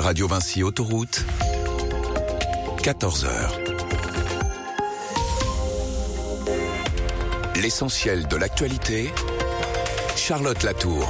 Radio Vinci Autoroute, 14h. L'essentiel de l'actualité, Charlotte Latour.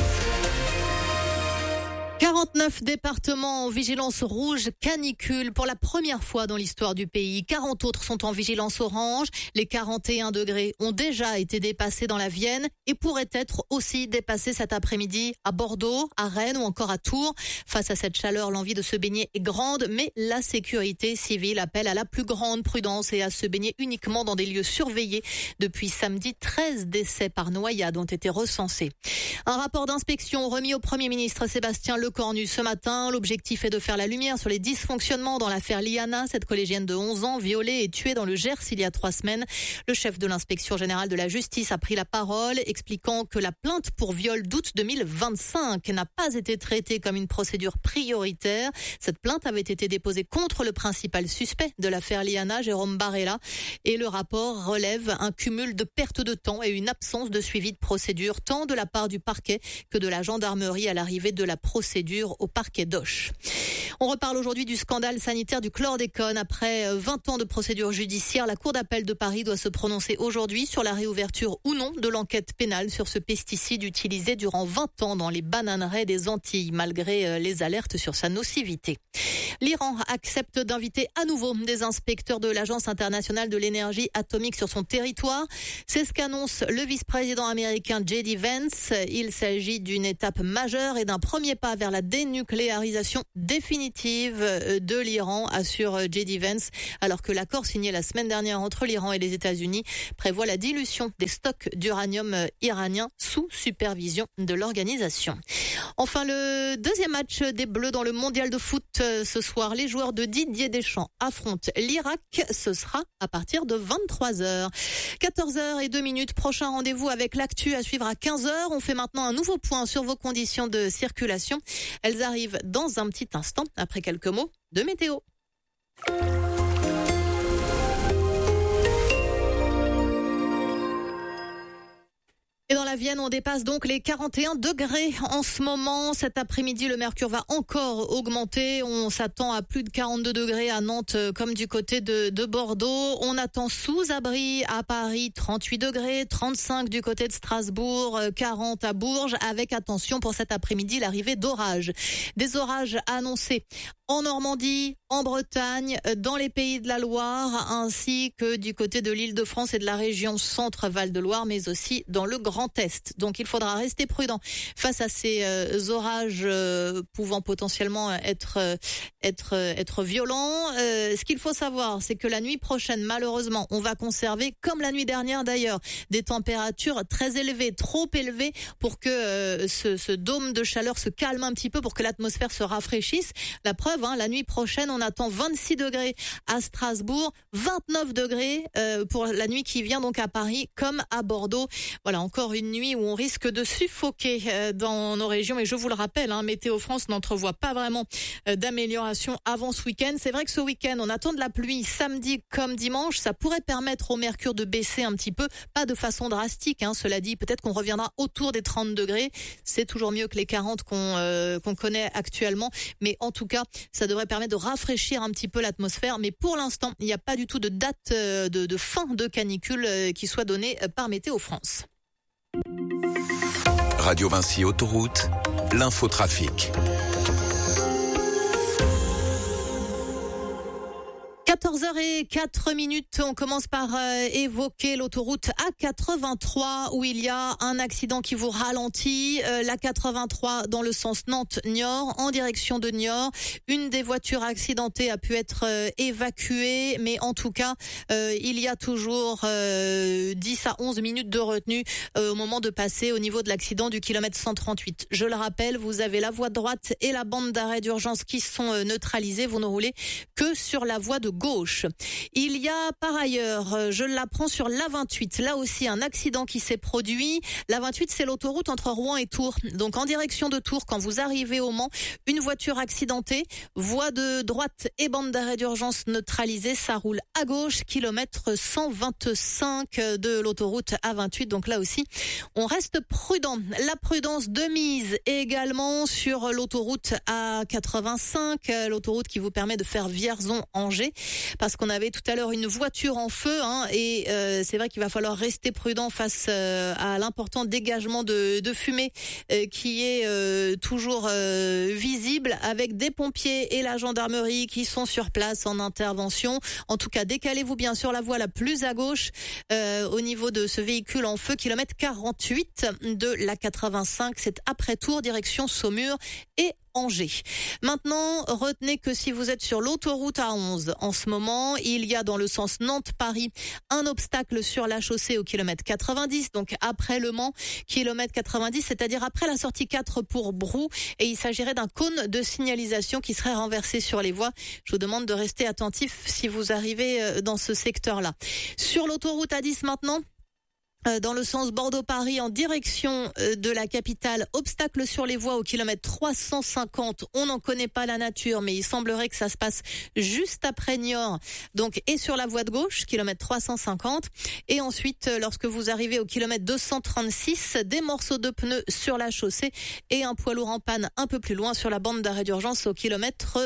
49 départements en vigilance rouge canicule pour la première fois dans l'histoire du pays. 40 autres sont en vigilance orange. Les 41 degrés ont déjà été dépassés dans la Vienne et pourraient être aussi dépassés cet après-midi à Bordeaux, à Rennes ou encore à Tours. Face à cette chaleur, l'envie de se baigner est grande, mais la sécurité civile appelle à la plus grande prudence et à se baigner uniquement dans des lieux surveillés. Depuis samedi, 13 décès par noyade ont été recensés. Un rapport d'inspection remis au Premier ministre Sébastien Lecornu ce matin. L'objectif est de faire la lumière sur les dysfonctionnements dans l'affaire Liana, cette collégienne de 11 ans violée et tuée dans le Gers il y a 3 semaines. Le chef de l'inspection générale de la justice a pris la parole, expliquant que la plainte pour viol d'août 2025 n'a pas été traitée comme une procédure prioritaire. Cette plainte avait été déposée contre le principal suspect de l'affaire Liana, Jérôme Barella, et le rapport relève un cumul de pertes de temps et une absence de suivi de procédure, tant de la part du parquet que de la gendarmerie à l'arrivée de la procédure au parquet d'Auch. On reparle aujourd'hui du scandale sanitaire du chlordécone. Après 20 ans de procédure judiciaire, la Cour d'appel de Paris doit se prononcer aujourd'hui sur la réouverture ou non de l'enquête pénale sur ce pesticide utilisé durant 20 ans dans les bananeraies des Antilles, malgré les alertes sur sa nocivité. L'Iran accepte d'inviter à nouveau des inspecteurs de l'Agence internationale de l'énergie atomique sur son territoire. C'est ce qu'annonce le vice-président américain J.D. Vance. Il s'agit d'une étape majeure et d'un premier pas vers la dénucléarisation définitive de l'Iran, assure J.D. Vance, alors que l'accord signé la semaine dernière entre l'Iran et les États-Unis prévoit la dilution des stocks d'uranium iranien sous supervision de l'organisation. Enfin, le deuxième match des Bleus dans le mondial de foot ce soir. Les joueurs de Didier Deschamps affrontent l'Irak. Ce sera à partir de 23h. 14h02. Prochain rendez-vous avec l'actu à suivre à 15h. On fait maintenant un nouveau point sur vos conditions de circulation. Elles arrivent dans un petit instant après quelques mots de météo. Et dans la Vienne, on dépasse donc les 41 degrés en ce moment. Cet après-midi, le mercure va encore augmenter. On s'attend à plus de 42 degrés à Nantes comme du côté de Bordeaux. On attend sous-abri à Paris 38 degrés, 35 du côté de Strasbourg, 40 à Bourges, avec attention pour cet après-midi l'arrivée d'orages. Des orages annoncés en Normandie, en Bretagne, dans les Pays de la Loire, ainsi que du côté de l'Île-de-France et de la région Centre-Val-de-Loire, mais aussi dans le Grand Est. Donc il faudra rester prudent face à ces orages pouvant potentiellement être violents. Ce qu'il faut savoir, c'est que la nuit prochaine, malheureusement, on va conserver, comme la nuit dernière d'ailleurs, des températures très élevées, trop élevées pour que ce dôme de chaleur se calme un petit peu, pour que l'atmosphère se rafraîchisse. La preuve, la nuit prochaine, on attend 26 degrés à Strasbourg, 29 degrés pour la nuit qui vient donc à Paris comme à Bordeaux. Voilà, encore une nuit où on risque de suffoquer dans nos régions. Et je vous le rappelle, Météo France n'entrevoit pas vraiment d'amélioration avant ce week-end. C'est vrai que ce week-end, on attend de la pluie samedi comme dimanche. Ça pourrait permettre au mercure de baisser un petit peu, pas de façon drastique. Cela dit, peut-être qu'on reviendra autour des 30 degrés. C'est toujours mieux que les 40 qu'on connaît actuellement. Mais en tout cas, ça devrait permettre de rafraîchir un petit peu l'atmosphère. Mais pour l'instant, il n'y a pas du tout de date de fin de canicule qui soit donnée par Météo France. Radio Vinci Autoroute, l'infotrafic. 14h04. On commence par évoquer l'autoroute A83 où il y a un accident qui vous ralentit. La 83 dans le sens Nantes-Niort en direction de Niort. Une des voitures accidentées a pu être évacuée, mais en tout cas, il y a toujours 10 à 11 minutes de retenue au moment de passer au niveau de l'accident du kilomètre 138. Je le rappelle, vous avez la voie de droite et la bande d'arrêt d'urgence qui sont neutralisées. Vous ne roulez que sur la voie de gauche. gauche. Il y a par ailleurs, je l'apprends sur l'A28, là aussi un accident qui s'est produit. L'A28, c'est l'autoroute entre Rouen et Tours. Donc en direction de Tours, quand vous arrivez au Mans, une voiture accidentée, voie de droite et bande d'arrêt d'urgence neutralisée, ça roule à gauche, kilomètre 125 de l'autoroute A28. Donc là aussi, on reste prudent. La prudence de mise également sur l'autoroute A85, l'autoroute qui vous permet de faire Vierzon-Angers, parce qu'on avait tout à l'heure une voiture en feu, et c'est vrai qu'il va falloir rester prudent face à l'important dégagement de fumée qui est toujours visible, avec des pompiers et la gendarmerie qui sont sur place en intervention. En tout cas, décalez-vous bien sur la voie la plus à gauche au niveau de ce véhicule en feu, kilomètre 48 de la 85, c'est après Tours, direction Saumur et Angers. Maintenant, retenez que si vous êtes sur l'autoroute A11 en ce moment, il y a dans le sens Nantes-Paris un obstacle sur la chaussée au kilomètre 90, donc après Le Mans, kilomètre 90, c'est-à-dire après la sortie 4 pour Brou, et il s'agirait d'un cône de signalisation qui serait renversé sur les voies. Je vous demande de rester attentif si vous arrivez dans ce secteur-là. Sur l'autoroute A10 maintenant, dans le sens Bordeaux-Paris en direction de la capitale, obstacle sur les voies au kilomètre 350. On n'en connaît pas la nature, mais il semblerait que ça se passe juste après Niort. Donc, et sur la voie de gauche, kilomètre 350. Et ensuite, lorsque vous arrivez au kilomètre 236, des morceaux de pneus sur la chaussée et un poids lourd en panne un peu plus loin sur la bande d'arrêt d'urgence au kilomètre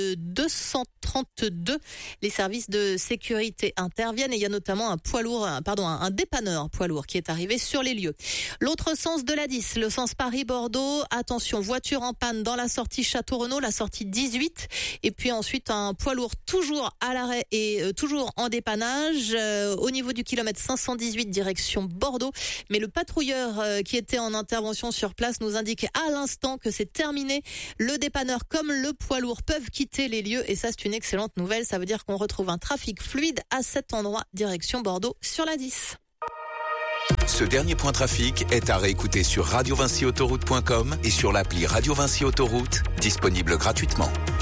232. Les services de sécurité interviennent et il y a notamment un dépanneur poids lourd qui est arrivé sur les lieux. L'autre sens de la 10, le sens Paris-Bordeaux, attention, voiture en panne dans la sortie Château-Renaud, la sortie 18, et puis ensuite un poids lourd toujours à l'arrêt et toujours en dépannage au niveau du kilomètre 518 direction Bordeaux, mais le patrouilleur qui était en intervention sur place nous indique à l'instant que c'est terminé. Le dépanneur comme le poids lourd peuvent quitter les lieux et ça c'est une excellente nouvelle, ça veut dire qu'on retrouve un trafic fluide à cet endroit direction Bordeaux sur la 10. Ce dernier point trafic est à réécouter sur radiovincyautoroute.com et sur l'appli Radio Vinci Autoroute, disponible gratuitement.